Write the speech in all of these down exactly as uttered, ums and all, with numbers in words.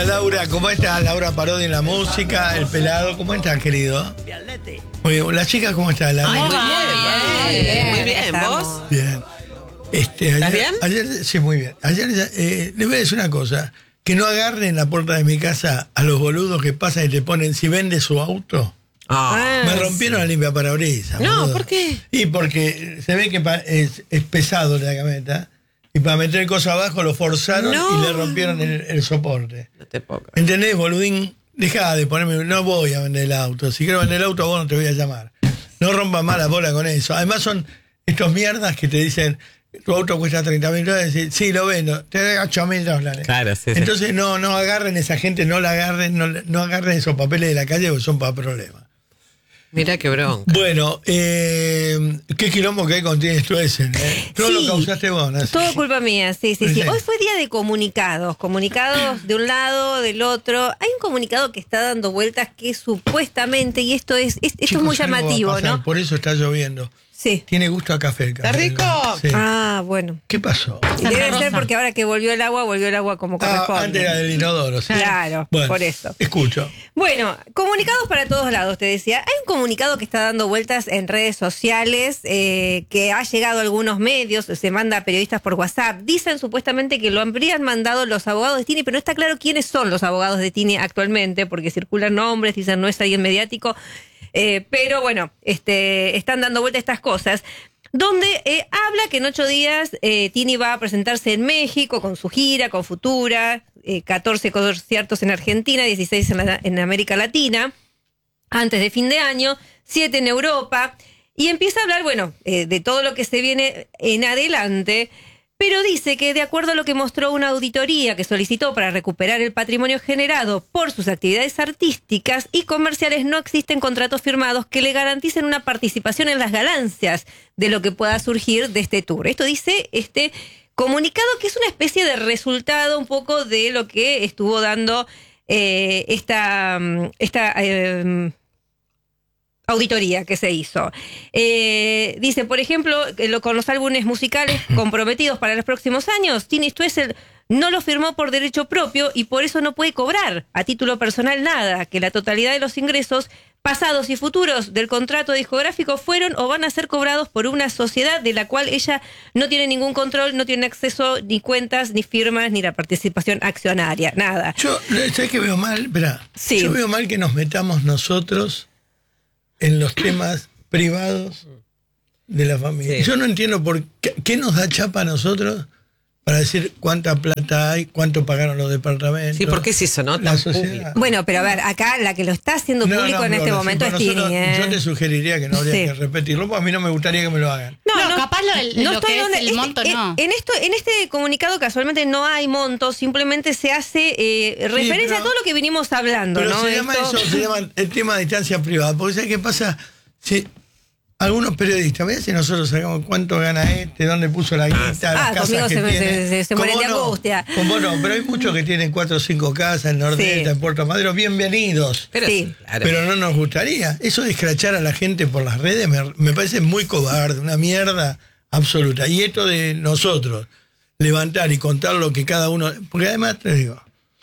Hola Laura, ¿cómo estás? Laura Parodi en la música, el pelado, ¿cómo estás, querido? Muy bien. ¿La chica cómo está? La Ay, muy bien, bien, muy bien. estamos. ¿Vos? Bien. Este, ayer, ¿Estás bien? Ayer, sí, muy bien. Ayer eh, les voy a decir una cosa, que no agarren en la puerta de mi casa a los boludos que pasan y te ponen, si vende su auto. Ah, Me rompieron la limpia parabrisas. No, boludo. ¿por qué? Y porque se ve que pa- es, es pesado la camioneta. Y para meter cosas abajo lo forzaron No. y le rompieron el, el soporte. No te puedo creer. ¿Entendés, boludín? Deja de ponerme, no voy a vender el auto. Si quiero vender el auto, vos no te voy a llamar. No rompas más la bola con eso. Además son estos mierdas que te dicen, tu auto cuesta treinta mil dólares, y, sí, lo vendo, te doy ocho mil dólares. Claro, sí, sí. Entonces no, no agarren esa gente, no la agarren, no, no agarren esos papeles de la calle porque son para problemas. Mira qué bronca. Bueno, eh, qué quilombo que hay con Tienes tú ese, ¿eh? Todo Sí. lo causaste vos, ¿no? Todo culpa mía, sí, sí, sí. Sí. Hoy fue día de comunicados, comunicados de un lado, del otro. Hay un comunicado que está dando vueltas que supuestamente, y esto es, es- esto Chicos, es muy algo va a llamativo, pasar, ¿no? Por eso está lloviendo. Sí. Tiene gusto a café el café. ¿Está rico? Sí. Ah, bueno. ¿Qué pasó? Y debe ser porque ahora que volvió el agua, volvió el agua como Ah, antes corresponde. era del inodoro, sí. Claro, Bueno, por eso. Escucho. Bueno, comunicados para todos lados, te decía. Hay un comunicado que está dando vueltas en redes sociales, eh, que ha llegado a algunos medios, se manda a periodistas por WhatsApp. Dicen supuestamente que lo habrían mandado los abogados de Tini, pero no está claro quiénes son los abogados de Tini actualmente, porque circulan nombres, dicen no es alguien mediático. Eh, pero bueno, este, están dando vueltas estas cosas. Donde eh, habla que en ocho días eh, Tini va a presentarse en México con su gira, con Futura, eh, catorce conciertos en Argentina, dieciséis en, la- en América Latina, antes de fin de año, siete en Europa, y empieza a hablar, bueno, eh, de todo lo que se viene en adelante, pero dice que de acuerdo a lo que mostró una auditoría que solicitó para recuperar el patrimonio generado por sus actividades artísticas y comerciales, no existen contratos firmados que le garanticen una participación en las ganancias de lo que pueda surgir de este tour. Esto dice este comunicado, que es una especie de resultado un poco de lo que estuvo dando eh, esta, mm, esta eh, auditoría que se hizo. Eh, dice, por ejemplo, que lo- con los álbumes musicales comprometidos para los próximos años, Tini Stoessel no lo firmó por derecho propio y por eso no puede cobrar a título personal nada, que la totalidad de los ingresos pasados y futuros del contrato discográfico fueron o van a ser cobrados por una sociedad de la cual ella no tiene ningún control, no tiene acceso ni cuentas, ni firmas, ni la participación accionaria, nada. Yo, ¿sabes qué veo mal? Esperá. Sí. Yo veo mal que nos metamos nosotros en los temas privados de la familia. Sí. Yo no entiendo por qué, qué nos da chapa a nosotros para decir cuánta plata hay, cuánto pagaron los departamentos. Sí, ¿por qué es eso, no? La Tan sociedad. público. Bueno, pero a ver, acá la que lo está haciendo No, público no, en este Flora, momento sí, es por nosotros, Tini, ¿eh? Yo te sugeriría que no habría Sí. que repetirlo, porque a mí no me gustaría que me lo hagan. No, capaz lo, el- lo estoy que es donde- el este- monto eh, no. En esto, en este comunicado casualmente no hay montos, simplemente se hace eh, referencia pero- a todo lo que vinimos hablando, Pero ¿no? se llama Esto- eso, se llama el tema de distancia privada. Porque ¿sabes qué pasa? Si algunos periodistas, vean si nosotros sabemos cuánto gana este, dónde puso la guita, las Ah, casas conmigo que se me- tiene. se- se- se Con mueren de vos no, angustia. Con vos no, pero hay muchos que tienen cuatro o cinco casas en Nordesta, Sí. en Puerto Madero, bienvenidos. Pero Sí. sí, claro. Pero no nos gustaría. Eso de escrachar a la gente por las redes me, me parece muy cobarde, una mierda absoluta. Y esto de nosotros, levantar y contar lo que cada uno... Porque además, te digo,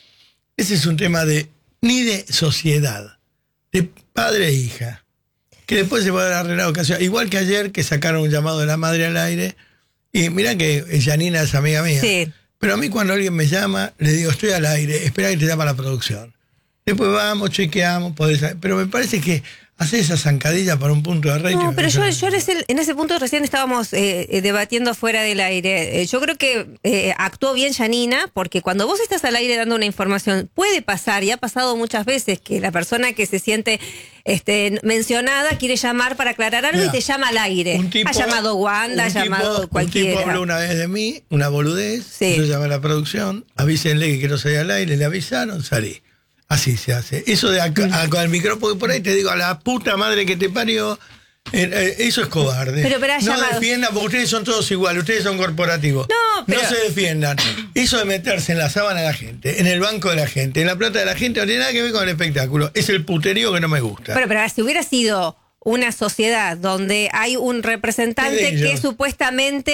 ese es un tema de ni de sociedad, de padre e hija, que después se va a dar arreglado ocasión. Igual que ayer que sacaron un llamado de la madre al aire, y mirá que Janina es amiga mía. Sí. Pero a mí cuando alguien me llama, le digo, estoy al aire, espera que te llama la producción. Después vamos, chequeamos, podés... Pero me parece que hacer esa zancadilla para un punto de rating... No, me pero yo, parece- yo en, ese, en ese punto recién estábamos eh, eh, debatiendo fuera del aire. Eh, yo creo que eh, actuó bien Janina, porque cuando vos estás al aire dando una información, puede pasar, y ha pasado muchas veces, que la persona que se siente este, mencionada quiere llamar para aclarar algo. Mirá, Y te llama al aire. un tipo- ha llamado Wanda, ha un tipo- llamado Un cualquiera. tipo habló una vez de mí, una boludez, Sí. yo llamé a la producción, avísenle que quiero salir al aire, le avisaron, salí. Así se hace. Eso de acá, a- con el micrófono por ahí te digo, a la puta madre que te parió, eh, eh, eso es cobarde. Pero, pero ha no llamado- defiendan, porque ustedes son todos iguales, ustedes son corporativos. No, pero- No se defiendan. Eso de meterse en la sábana de la gente, en el banco de la gente, en la plata de la gente, no tiene nada que ver con el espectáculo. Es el puterío que no me gusta. Pero, pero si hubiera sido una sociedad donde hay un representante ¿Qué de que ellos? supuestamente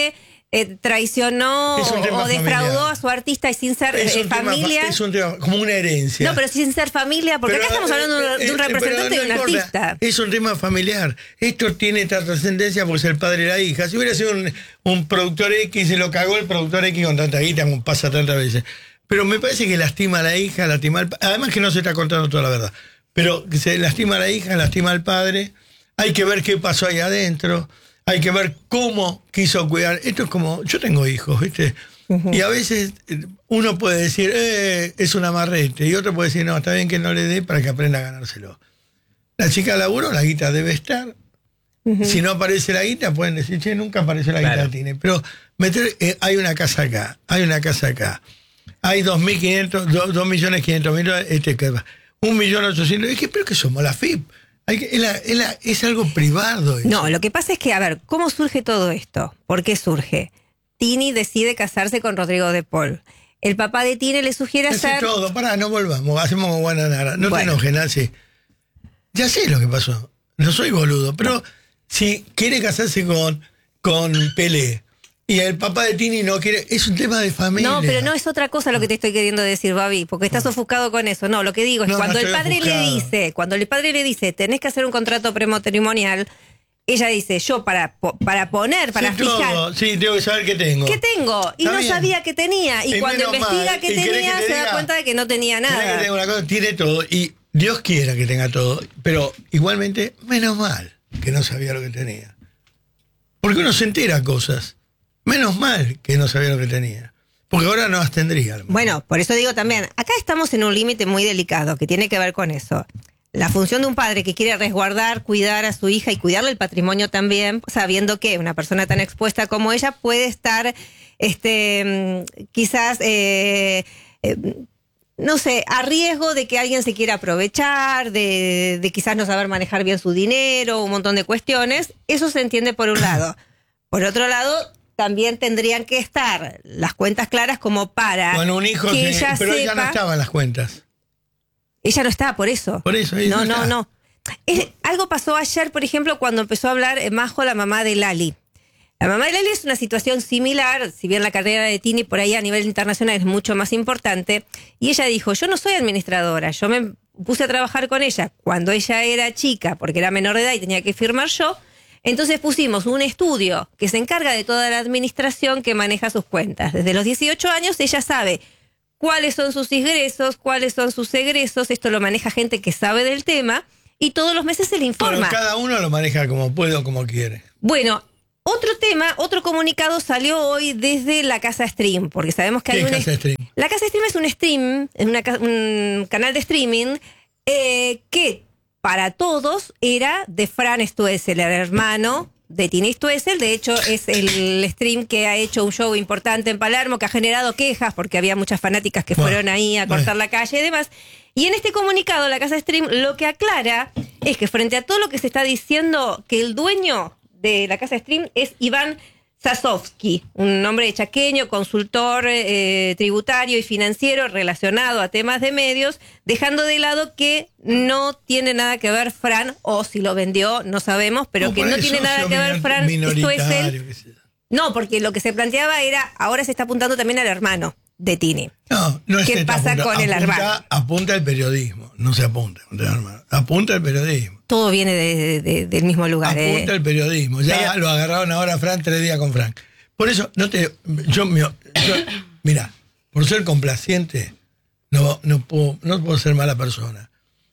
eh, traicionó Es un tema o defraudó familiar. a su artista y sin ser Es eh, un tema familia. fa- es un tema como una herencia. No, pero sin ser familia, porque Pero, acá estamos hablando de un, eh, de un eh, representante pero y no un importa. artista. Es un tema familiar. Esto tiene esta trascendencia porque es el padre y la hija. Si hubiera sido un, un productor X, se lo cagó el productor X con tanta guita, como pasa tantas veces. Pero me parece que lastima a la hija, lastima al padre. Además que no se está contando toda la verdad. Pero que se lastima a la hija, lastima al padre. Hay que ver qué pasó ahí adentro. Hay que ver cómo quiso cuidar. Esto es como, yo tengo hijos, ¿viste? Uh-huh. Y a veces uno puede decir, eh, es un amarrete. Y otro puede decir, no, está bien que no le dé para que aprenda a ganárselo. La chica laburó, la guita debe estar. Uh-huh. Si no aparece la guita, pueden decir, che, nunca apareció la Claro. guita, tiene. Pero meter, eh, hay una casa acá, hay una casa acá. Hay dos mil quinientos, dos millones quinientos mil, este, un millón ochocientos. Es que, pero que somos la F I P. Hay que, es, la, es, la, es algo privado. Eso. No, lo que pasa es que, a ver, ¿cómo surge todo esto? ¿Por qué surge? Tini decide casarse con Rodrigo de Paul. El papá de Tini le sugiere hacer... hacer... todo, pará, no volvamos, hacemos como Guananara. No bueno. te enojes, Nancy. Ya sé lo que pasó. No soy boludo, pero si quiere casarse con, con Pelé y el papá de Tini no quiere, es un tema de familia. No, pero no es otra cosa lo que te estoy queriendo decir, Babi, porque estás ofuscado con eso. No, lo que digo es No, cuando no el estoy padre ofuscado. le dice, cuando el padre le dice, tenés que hacer un contrato prematrimonial, ella dice, yo para, po- para poner, para Sí, fijar, todo. Sí, tengo que saber qué tengo. ¿qué tengo? Y Está no bien. sabía que tenía. Y Y cuando menos investiga mal. que ¿Y querés tenía, que te se da diga? cuenta de que no tenía Tiene que nada. tener una cosa, tiene todo. Y Dios quiera que tenga todo. Pero igualmente, menos mal que no sabía lo que tenía. Porque uno se entera cosas. Menos mal que no sabía lo que tenía. Porque ahora no las tendría. Bueno, por eso digo también, acá estamos en un límite muy delicado que tiene que ver con eso. La función de un padre que quiere resguardar, cuidar a su hija y cuidarle el patrimonio también, sabiendo que una persona tan expuesta como ella puede estar, este, quizás, eh, eh, no sé, a riesgo de que alguien se quiera aprovechar, de, de quizás no saber manejar bien su dinero, un montón de cuestiones. Eso se entiende por un lado. Por otro lado, también tendrían que estar las cuentas claras como para Con un hijo, que que, ella pero sepa. ella no estaba en las cuentas. Ella no está, por eso. Por eso, ella No, no no, está. no. Es- algo pasó ayer, por ejemplo, cuando empezó a hablar eh, Majo, la mamá de Lali. La mamá de Lali es una situación similar, si bien la carrera de Tini por ahí a nivel internacional es mucho más importante. Y ella dijo, yo no soy administradora, yo me puse a trabajar con ella cuando ella era chica, porque era menor de edad y tenía que firmar yo. Entonces pusimos un estudio que se encarga de toda la administración que maneja sus cuentas. Desde los dieciocho años ella sabe cuáles son sus ingresos, cuáles son sus egresos, esto lo maneja gente que sabe del tema, y todos los meses se le informa. Pero cada uno lo maneja como puede o como quiere. Bueno, otro tema, otro comunicado salió hoy desde la Casa Stream, porque sabemos que ¿Qué hay es un... Casa Stream? La Casa Stream es un stream, es una ca- un canal de streaming eh, que para todos era de Fran Stoessel, el hermano de Tini Stoessel. De hecho, es el stream que ha hecho un show importante en Palermo, que ha generado quejas porque había muchas fanáticas que Bueno, fueron ahí a cortar bueno. la calle y demás. Y en este comunicado, la Casa Stream lo que aclara es que frente a todo lo que se está diciendo, que el dueño de la Casa Stream es Iván Sasovsky, un hombre chaqueño, consultor eh, tributario y financiero relacionado a temas de medios, dejando de lado que no tiene nada que ver Fran, o si lo vendió, no sabemos, pero que por no el tiene nada socio que ver minor- Fran minoritario, Stoessel. qué sé yo. No, porque lo que se planteaba era, ahora se está apuntando también al hermano de Tini. No, no es ¿Qué que está pasa apunta- con el apunta- hermano? Apunta al periodismo, no se apunta, hermano. Apunta al periodismo. Todo viene de- de- del mismo lugar. Apunta eh. al periodismo. Ya Pero- lo agarraron ahora a Fran tres días con Fran. Por eso, no te. Yo, me- yo- mira, por ser complaciente, no, no, puedo, no puedo ser mala persona.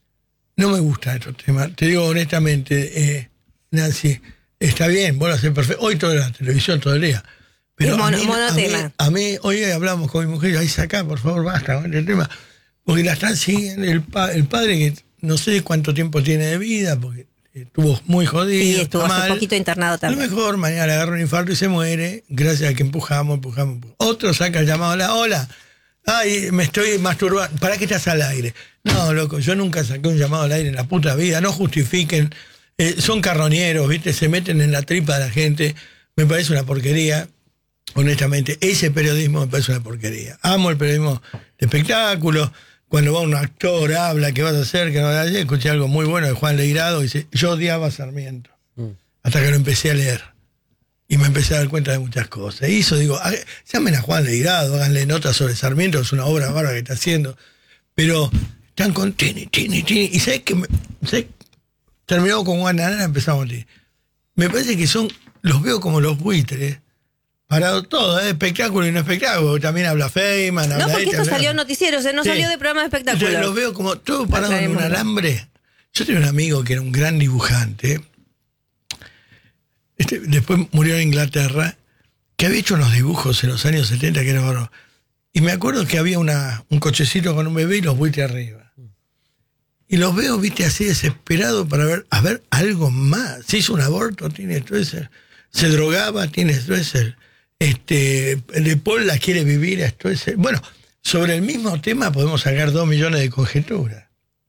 No me gustan estos temas. Te digo honestamente, eh, Nancy, está bien, vos lo haces perfecto. Hoy toda la televisión, todo el día. Pero Es mono- a, mí, a, mí, monotema. a mí, hoy hablamos con mi mujer, ahí saca, por favor, basta con el tema. Porque la están siguiendo. El, pa- el padre, que no sé cuánto tiempo tiene de vida, porque estuvo muy jodido. Sí, estuvo está hace mal. poquito internado A lo también. mejor mañana le agarra un infarto y se muere, gracias a que empujamos, empujamos. empujamos. Otro saca el llamado, hola, hola, ay, me estoy masturbando, ¿para qué estás al aire? No, loco, yo nunca saqué un llamado al aire en la puta vida, no justifiquen, eh, son carroñeros, ¿viste? Se meten en la tripa de la gente, me parece una porquería, honestamente, ese periodismo me parece una porquería. Amo el periodismo de espectáculo. Cuando va un actor, habla, ¿qué vas a hacer? ¿Qué no vas a hacer? Escuché algo muy bueno de Juan Leirado, dice, yo odiaba a Sarmiento, Mm. hasta que lo empecé a leer. Y me empecé a dar cuenta de muchas cosas. Y eso, digo, há- llamen a Juan Leirado, háganle notas sobre Sarmiento, es una obra bárbara que está haciendo. Pero están con Tini, Tini, Tini. Y ¿sabes qué? Me- ¿sabes? Terminó con Juan Arana, empezamos Tini. Me parece que son, los veo como los buitres. Para todo, ¿eh? Espectáculo y no espectáculo. También habla Feynman. No, habla porque este, esto habla- salió en noticieros, no Sí. salió de programa de Entonces espectáculos. los veo como todo parado en un Aclaremos. alambre. Yo tenía un amigo que era un gran dibujante. Este, después murió en Inglaterra, que había hecho unos dibujos en los años setenta que era bárbaro. Y me acuerdo que había una, un cochecito con un bebé y los buitres arriba. Y los veo, viste, así desesperados para ver, a ver, algo más. Se hizo un aborto, tiene Stroessel. Se drogaba, tiene Stroessel. Este, De Paul la quiere vivir a Stroessel. Bueno, sobre el mismo tema podemos sacar dos millones de conjeturas.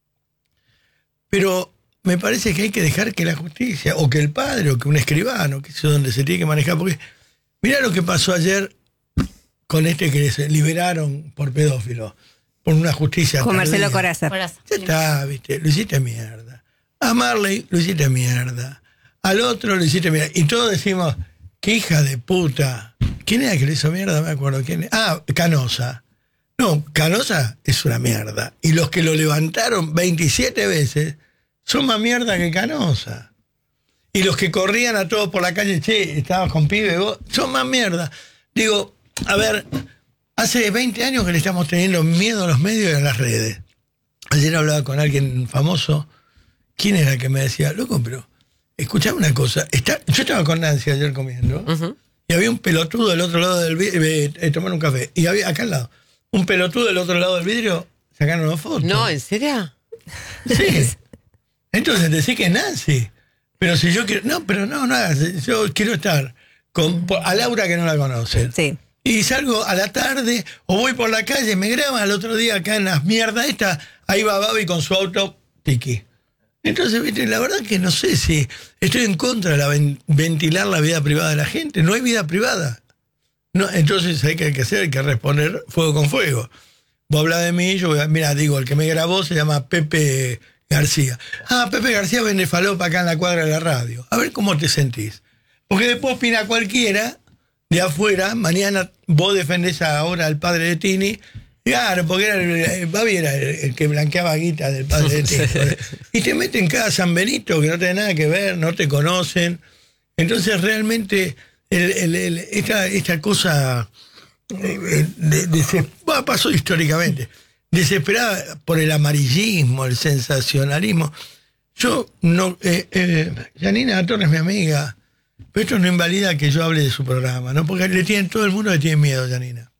Pero me parece que hay que dejar que la justicia, o que el padre, o que un escribano, que es donde se tiene que manejar, porque mirá lo que pasó ayer con este que se liberaron por pedófilo, por una justicia Con Marcelo tardía. Corazza. Corazza. Ya está, viste, lo hiciste mierda. A Marley lo hiciste mierda. Al otro lo hiciste mierda. Y todos decimos, qué hija de puta. ¿Quién era que le hizo mierda? Me acuerdo. ¿Quién? Ah, Canosa. No, Canosa es una mierda. Y los que lo levantaron veintisiete veces son más mierda que Canosa. Y los que corrían a todos por la calle, che, estabas con pibe, vos, son más mierda. Digo, a ver, hace veinte años que le estamos teniendo miedo a los medios y a las redes. Ayer hablaba con alguien famoso. ¿Quién era que me decía, loco, pero escuchame una cosa? Está, yo estaba con Nancy ayer comiendo Ujú. y había un pelotudo del otro lado del vidrio, eh, eh, tomando un café. Y había acá al lado, un pelotudo del otro lado del vidrio sacando una foto. No, ¿en serio? Sí. Entonces decís que es Nancy. Pero si yo quiero. No, pero no, no hagas. Yo quiero estar con por- a Laura que no la conocen. Sí. Y salgo a la tarde o voy por la calle, me graban al otro día acá en las mierdas esta, ahí va Babi con su auto tiki. Entonces, viste, la verdad que no sé si estoy en contra de la ven- ventilar la vida privada de la gente. No hay vida privada. No, entonces hay que, hay que hacer, hay que responder fuego con fuego. Vos hablas de mí, yo voy a- mira, digo, el que me grabó se llama Pepe García. Ah, Pepe García vende falopa acá en la cuadra de la radio. A ver cómo te sentís. Porque después opina cualquiera de afuera, mañana vos defendés ahora al padre de Tini. Claro, porque era el, el Babi era el, el que blanqueaba guita del padre de Tini. Y te meten cada San Benito que no tiene nada que ver, no te conocen. Entonces realmente el, el, el- esta, esta cosa eh, de, de- se- bah, pasó históricamente, desesperada por el amarillismo, el sensacionalismo. Yo no, eh, eh, Janina Torres, mi amiga, pero esto no invalida que yo hable de su programa, ¿no? Porque le tienen, todo el mundo le tiene miedo a Janina.